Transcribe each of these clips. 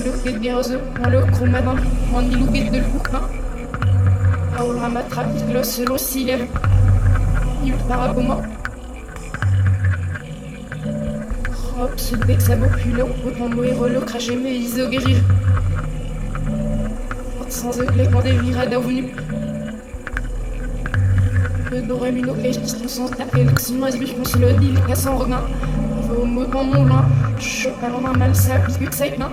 le guerre on le chromadin, on y l'oublie de l'ouquin. On la matrape, le seul aussi lève. Il part comment? Hop, ce bec ça populaire, autant mourir le cracher, mais ils se guérir. Sans eux, les grands dévira d'avenue. Le doremino et je sens taper l'excellent, je pense le deal, qu'à son regain. Au mot dans mon loin, je parle en un mal, ça pique que ça est plein.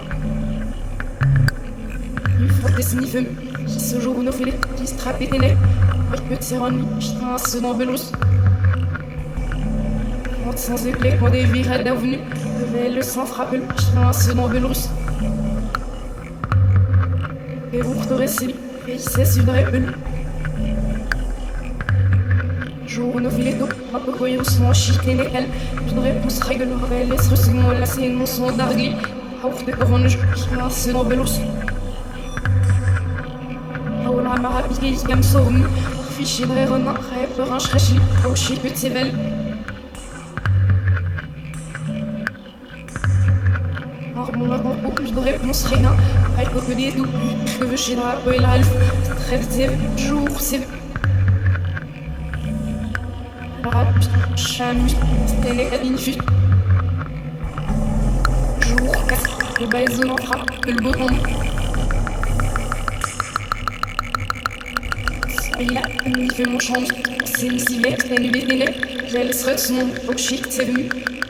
Il faut des sniffes, qui ce jour nous fait les qui se trappent et télé. Avec peu de séronie, putain, ce dans Belarus. Sans eux, les grands dévira d'avenue. Le sang frappe le putain, ce dans Belarus. Et vous ferez si, et c'est une répelle. Jour nous filet d'eau, un peu coyeux, son chic et lesquels. Une réponse régulière, les second là, c'est non son d'argli. Auf de couronne, je c'est dans Belarus. Oh la marapide, il gagne son revenu. Fichier de renard, rêpeur, un chréchi, oh shit, petit belle. Mon avant beaucoup de réponses rien. Elle peut que des doux. Je veux chez la et l'alpha. Très c'est jour, c'est. Rap, chamus, c'était les cabines. Jour 4, le baison en frappe, que le beau tombe. Il a il fait mon change. C'est une silette, elle lui détélait. J'ai le serait son au shit, c'est venu.